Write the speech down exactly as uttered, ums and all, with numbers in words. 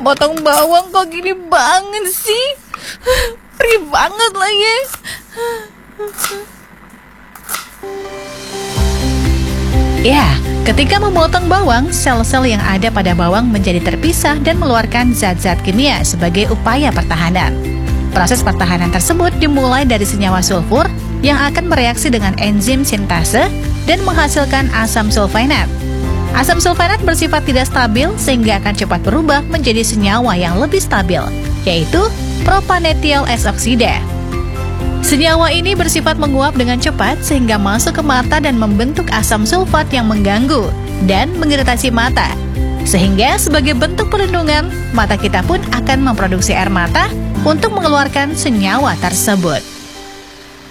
Potong bawang kok gini banget sih? Perih banget lagi. Ya, ketika memotong bawang, sel-sel yang ada pada bawang menjadi terpisah dan mengeluarkan zat-zat kimia sebagai upaya pertahanan. Proses pertahanan tersebut dimulai dari senyawa sulfur yang akan bereaksi dengan enzim sintase dan menghasilkan asam sulfonat. Asam sulfonat bersifat tidak stabil sehingga akan cepat berubah menjadi senyawa yang lebih stabil, yaitu propanethiol S oksida. Senyawa ini bersifat menguap dengan cepat sehingga masuk ke mata dan membentuk asam sulfat yang mengganggu dan mengiritasi mata. Sehingga sebagai bentuk perlindungan, mata kita pun akan memproduksi air mata untuk mengeluarkan senyawa tersebut.